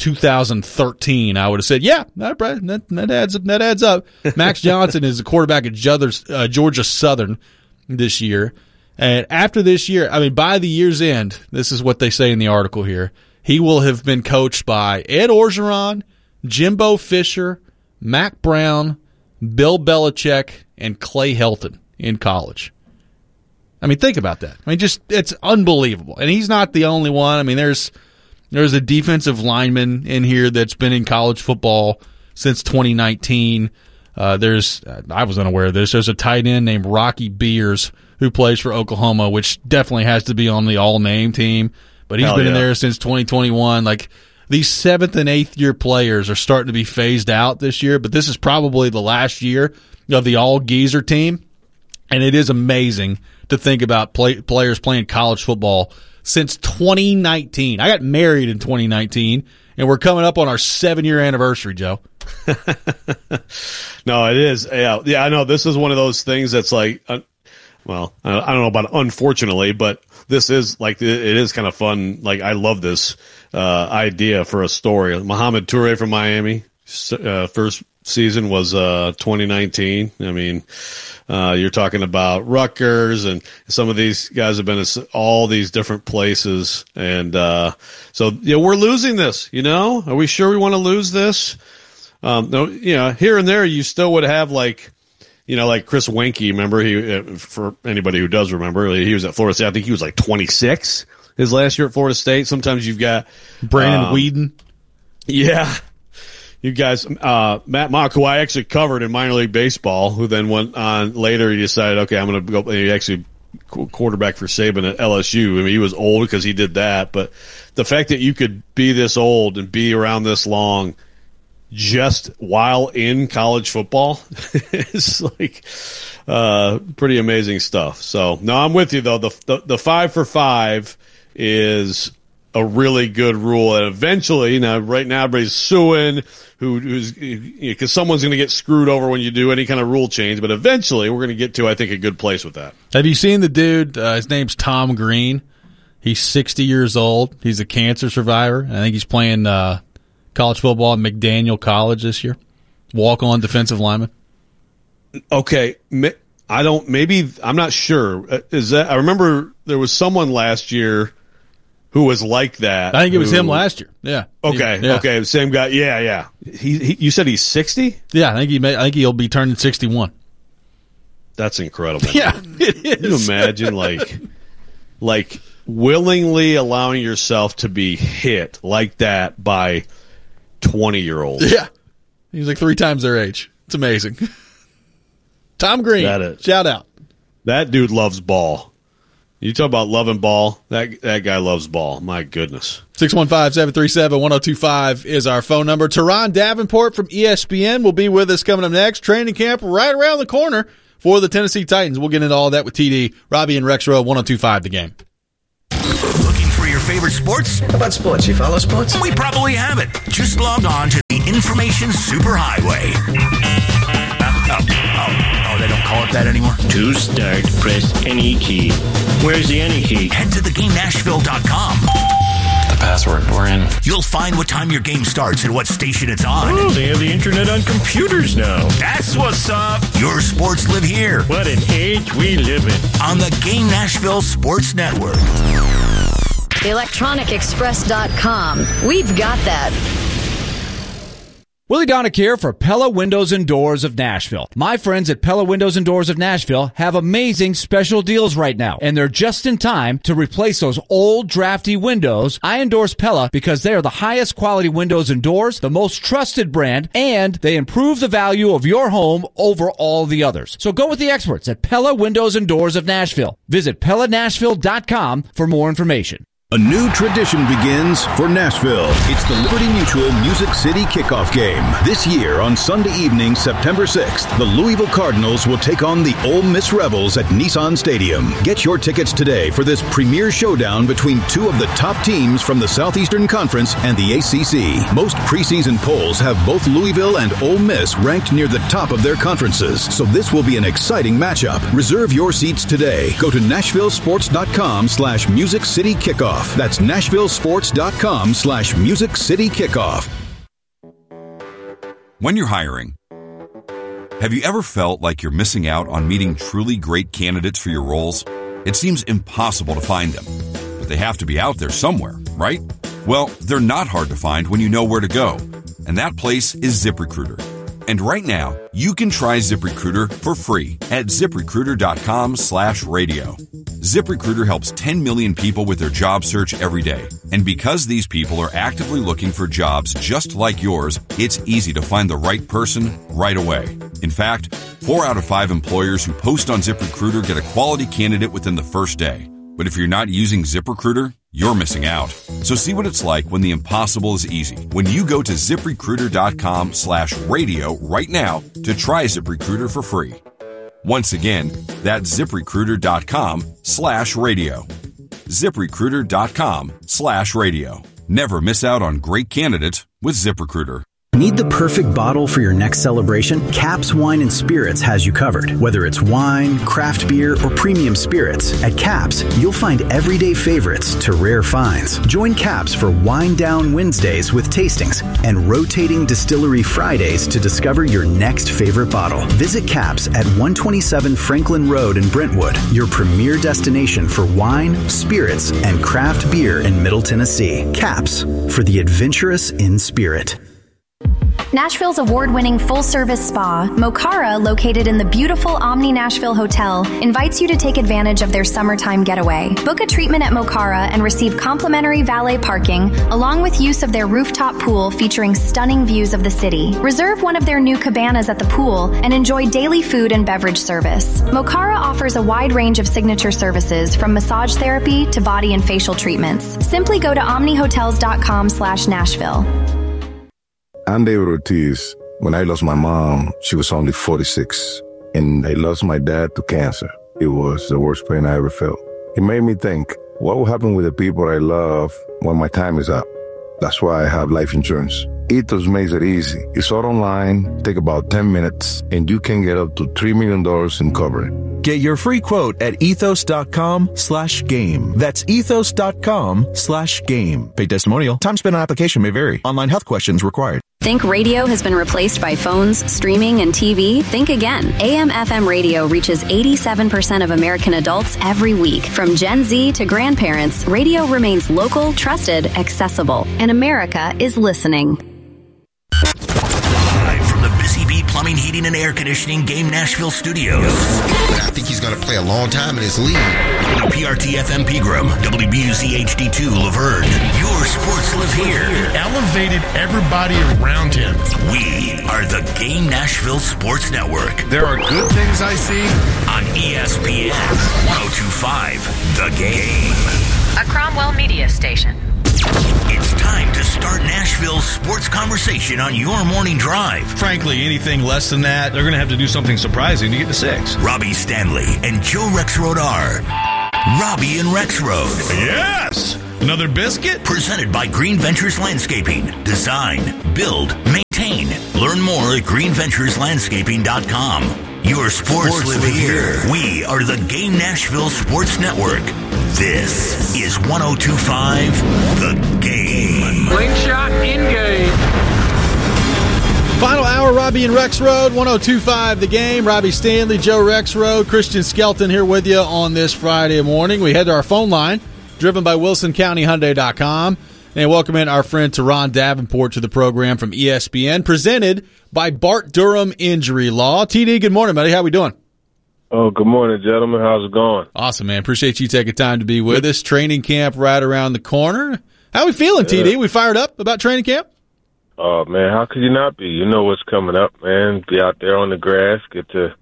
2013, I would have said, yeah, that adds up. Max Johnson is the quarterback at Georgia Southern this year. And after this year, I mean, by the year's end, this is what they say in the article here, he will have been coached by Ed Orgeron, Jimbo Fisher, Mac Brown, Bill Belichick, and Clay Helton in college. I mean, think about that. I mean, it's unbelievable. And he's not the only one. I mean, there's a defensive lineman in here that's been in college football since 2019. I was unaware of this. There's a tight end named Rocky Beers who plays for Oklahoma, which definitely has to be on the all-name team. But he's been in there since 2021. Like, these 7th and 8th year players are starting to be phased out this year, but this is probably the last year of the all-geezer team. And it is amazing to think about players playing college football since 2019. I got married in 2019, and we're coming up on our 7-year anniversary, Joe. No, it is. Yeah, I know. This is one of those things that's like, well, I don't know about unfortunately, but this is like, it is kind of fun. Like, I love this idea for a story. Mohamed Toure from Miami, first season was 2019. I mean, you're talking about Rutgers, and some of these guys have been at all these different places. And so, we're losing this, Are we sure we want to lose this? No, here and there, you still would have like Chris Weinke. Remember, he, for anybody who does remember, he was at Florida State. I think he was like 26 his last year at Florida State. Sometimes you've got Brandon Whedon. Yeah. You guys, Matt Mock, who I actually covered in minor league baseball, who then went on later, he decided, okay, I'm going to go, he actually quarterback for Saban at LSU. I mean, he was old because he did that, but the fact that you could be this old and be around this long just while in college football is like pretty amazing stuff. So, no, I'm with you, though. The 5 for 5 is a really good rule. And eventually, right now everybody's suing who's because someone's going to get screwed over when you do any kind of rule change. But eventually we're going to get to, I think, a good place with that. Have you seen the dude? His name's Tom Green. He's 60 years old. He's a cancer survivor. I think he's playing college football at McDaniel College this year. Walk-on defensive lineman. Okay. I'm not sure. I remember there was someone last year who was like that. I think it was him last year. Yeah. Okay. Yeah. Okay. Same guy. Yeah. You said he's 60? Yeah. I think he'll be turning 61. That's incredible. Yeah, it is. Can you imagine like willingly allowing yourself to be hit like that by 20-year-olds? Yeah. He's like 3 times their age. It's amazing. Tom Green. Shout out. That dude loves ball. You talk about loving ball, that guy loves ball. My goodness. 615-737-1025 is our phone number. Teron Davenport from ESPN will be with us coming up next. Training camp right around the corner for the Tennessee Titans. We'll get into all that with TD, Robbie, and Rex Rowe, 102.5 The Game. favorite sports? How about sports? You follow sports? We probably haven't. Just log on to the Information Superhighway. They don't call it that anymore? To start, press any key. Where's the any key? Head to theGameNashville.com. The password. We're in. You'll find what time your game starts and what station it's on. Oh, they have the internet on computers now. That's what's up. Your sports live here. What an age we live in. On the Game Nashville Sports Network. ElectronicExpress.com. We've got that. Willie Donick here for Pella Windows and Doors of Nashville. My friends at Pella Windows and Doors of Nashville have amazing special deals right now, and they're just in time to replace those old drafty windows. I endorse Pella because they are the highest quality windows and doors, the most trusted brand, and they improve the value of your home over all the others. So go with the experts at Pella Windows and Doors of Nashville. Visit PellaNashville.com for more information. A new tradition begins for Nashville. It's the Liberty Mutual Music City Kickoff Game. This year, on Sunday evening, September 6th, the Louisville Cardinals will take on the Ole Miss Rebels at Nissan Stadium. Get your tickets today for this premier showdown between two of the top teams from the Southeastern Conference and the ACC. Most preseason polls have both Louisville and Ole Miss ranked near the top of their conferences, so this will be an exciting matchup. Reserve your seats today. Go to NashvilleSports.com/Music City Kickoff. That's NashvilleSports.com/Music City Kickoff. When you're hiring, have you ever felt like you're missing out on meeting truly great candidates for your roles? It seems impossible to find them, but they have to be out there somewhere, right? Well, they're not hard to find when you know where to go, and that place is ZipRecruiter. And right now, you can try ZipRecruiter for free at ZipRecruiter.com/radio. ZipRecruiter helps 10 million people with their job search every day. And because these people are actively looking for jobs just like yours, it's easy to find the right person right away. In fact, 4 out of 5 employers who post on ZipRecruiter get a quality candidate within the first day. But if you're not using ZipRecruiter, you're missing out. So see what it's like when the impossible is easy. When you go to ZipRecruiter.com/radio right now to try ZipRecruiter for free. Once again, that's ZipRecruiter.com/radio. ZipRecruiter.com/radio. Never miss out on great candidates with ZipRecruiter. Need the perfect bottle for your next celebration? Caps Wine and Spirits has you covered. Whether it's wine, craft beer, or premium spirits, at Caps, you'll find everyday favorites to rare finds. Join Caps for Wine Down Wednesdays with tastings and rotating distillery Fridays to discover your next favorite bottle. Visit Caps at 127 Franklin Road in Brentwood, your premier destination for wine, spirits, and craft beer in Middle Tennessee. Caps, for the adventurous in spirit. Nashville's award-winning full-service spa, Mokara, located in the beautiful Omni Nashville Hotel, invites you to take advantage of their summertime getaway. Book a treatment at Mokara and receive complimentary valet parking, along with use of their rooftop pool featuring stunning views of the city. Reserve one of their new cabanas at the pool and enjoy daily food and beverage service. Mokara offers a wide range of signature services, from massage therapy to body and facial treatments. Simply go to omnihotels.com/Nashville. I'm David Ortiz. When I lost my mom, she was only 46, and I lost my dad to cancer. It was the worst pain I ever felt. It made me think, what will happen with the people I love when my time is up? That's why I have life insurance. Ethos makes it easy. It's all online, take about 10 minutes, and you can get up to $3 million in coverage. Get your free quote at ethos.com/game. That's ethos.com/game. Paid testimonial. Time spent on application may vary. Online health questions required. Think radio has been replaced by phones, streaming, and TV? Think again. AM/FM radio reaches 87% of American adults every week. From Gen Z to grandparents, radio remains local, trusted, accessible, and America is listening. Live from the Busy Bee Plumbing, Heating, and Air Conditioning Game Nashville Studios. I think he's going to play a long time in this league. WPRT-FM Pegram, WBUZ HD2 Laverne. Your sports live here. Elevated everybody around him. We are the Game Nashville Sports Network. There are good things I see on ESPN 102.5 The Game. A Cromwell Media Station. It's time to start Nashville's sports conversation on your morning drive. Frankly, anything less than that, they're going to have to do something surprising to get to 6. Robbie Stanley and Joe Rexrode are Robbie and Rexrode. Yes! Another biscuit? Presented by Green Ventures Landscaping. Design, build, maintain. Learn more at greenventureslandscaping.com. Your sports live here. We are the Game Nashville Sports Network. This is 102.5 The Game. Slingshot in game. Final hour, Robbie and Rex Road, 102.5 The Game. Robbie Stanley, Joe Rex Road, Christian Skelton here with you on this Friday morning. We head to our phone line, driven by WilsonCountyHyundai.com, and welcome in our friend Teron Davenport to the program from ESPN, presented by Bart Durham Injury Law. TD, good morning, buddy. How we doing? Oh, good morning, gentlemen. How's it going? Awesome, man. Appreciate you taking time to be with us. Training camp right around the corner. How we feeling, TD? We fired up about training camp? Oh, man, how could you not be? You know what's coming up, man. Be out there on the grass, get to,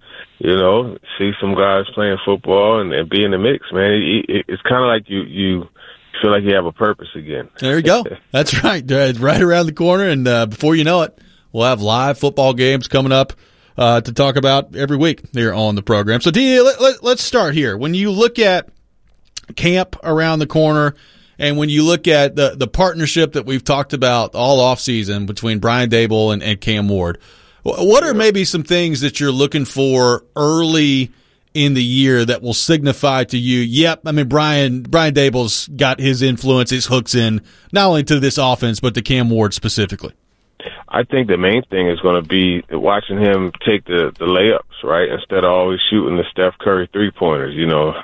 see some guys playing football and be in the mix, man. It's kind of like you feel like you have a purpose again. There you go. That's right. It's right around the corner, and before you know it, we'll have live football games coming up to talk about every week here on the program. So, let's start here. When you look at camp around the corner, and when you look at the partnership that we've talked about all offseason between Brian Daboll and Cam Ward, what are maybe some things that you're looking for early in the year that will signify to you, Brian Daboll's got his influence, his hooks in, not only to this offense, but to Cam Ward specifically? I think the main thing is going to be watching him take the layups, right, instead of always shooting the Steph Curry three-pointers,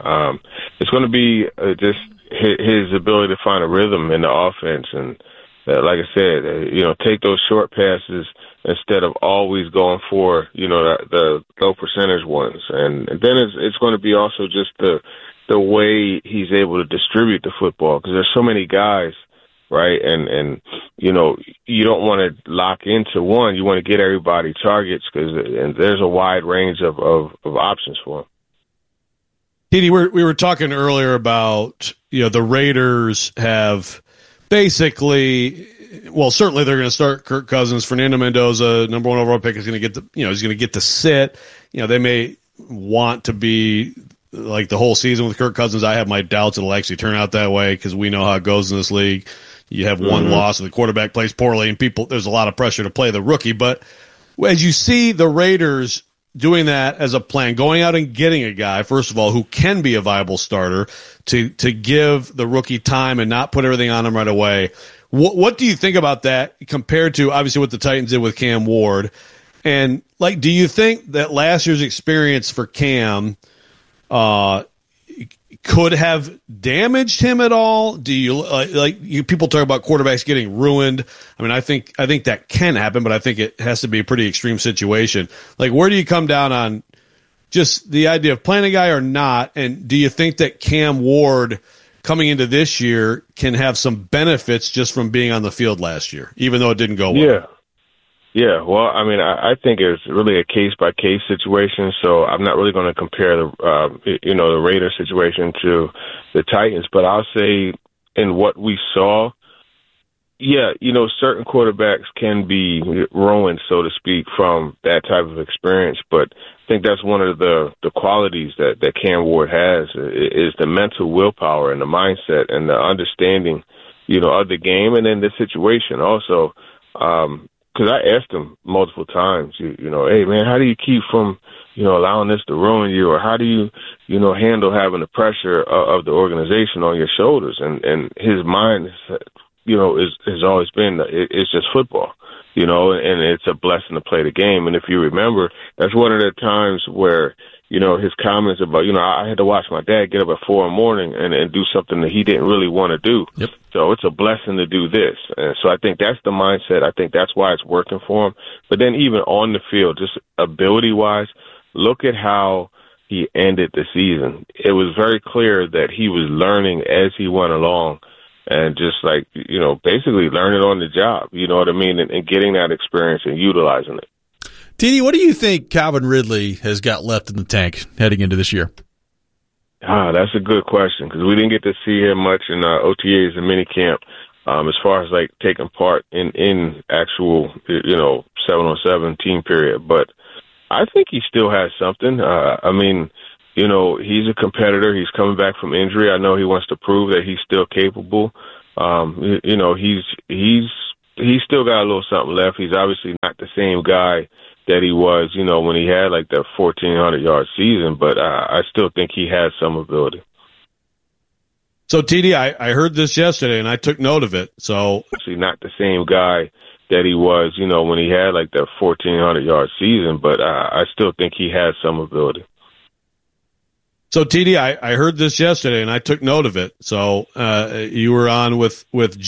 It's going to be just his ability to find a rhythm in the offense and, like I said, take those short passes instead of always going for, the low percentage ones. And then it's going to be also just the way he's able to distribute the football, because there's so many guys, right? And you don't want to lock into one. You want to get everybody targets and there's a wide range of options for him. Petey, we were talking earlier about, the Raiders have basically, certainly they're going to start Kirk Cousins. Fernando Mendoza, number 1 overall pick, is going to get he's going to get to sit. They may want to be like the whole season with Kirk Cousins. I have my doubts it'll actually turn out that way, because we know how it goes in this league. You have one loss and the quarterback plays poorly, and there's a lot of pressure to play the rookie. But as you see the Raiders doing that as a plan, going out and getting a guy, first of all, who can be a viable starter, to give the rookie time and not put everything on him right away. What do you think about that compared to obviously what the Titans did with Cam Ward? And do you think that last year's experience for Cam could have damaged him at all? Do you people talk about quarterbacks getting ruined? I mean, I think that can happen, but I think it has to be a pretty extreme situation. Where do you come down on just the idea of playing a guy or not? And do you think that Cam Ward coming into this year can have some benefits just from being on the field last year, even though it didn't go well? Yeah. Well, I mean, I think it's really a case-by-case situation, so I'm not really going to compare the Raiders situation to the Titans, but I'll say in what we saw, certain quarterbacks can be ruined, so to speak, from that type of experience, but I think that's one of the qualities that Cam Ward has is the mental willpower and the mindset and the understanding, of the game and then the situation also. Because I asked him multiple times, hey, man, how do you keep from, allowing this to ruin you? Or how do you, handle having the pressure of the organization on your shoulders? And his mind, has always been, it's just football, and it's a blessing to play the game. And if you remember, that's one of the times where, his comments about, I had to watch my dad get up at 4 a.m. and do something that he didn't really want to do. Yep. So it's a blessing to do this. And so I think that's the mindset. I think that's why it's working for him. But then even on the field, just ability-wise, look at how he ended the season. It was very clear that he was learning as he went along and just basically learning on the job, you know what I mean, and getting that experience and utilizing it. TD, what do you think Calvin Ridley has got left in the tank heading into this year? That's a good question, because we didn't get to see him much in OTAs and minicamp as far as taking part in actual 7-on-7 team period. But I think he still has something. he's a competitor. He's coming back from injury. I know he wants to prove that he's still capable. He's still got a little something left. He's obviously not the same guy that he was, when he had like that 1,400-yard season, but I still think he has some ability. So, TD, I heard this yesterday, and I took note of it. So, actually not the same guy that he was, when he had like that 1,400-yard season, but I still think he has some ability. So, TD, I heard this yesterday, and I took note of it. So, you were on with